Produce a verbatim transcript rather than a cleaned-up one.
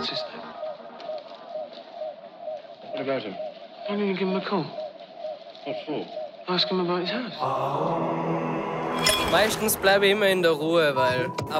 What's his name? What about him? Why don't you give him a call? What for? Ask him about his house. Meistens bleibe ich immer in der Ruhe, weil